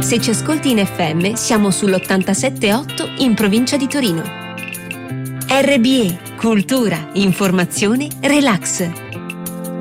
Se ci ascolti in FM, siamo sull'87.8 in provincia di Torino. RBE, cultura, informazione, relax.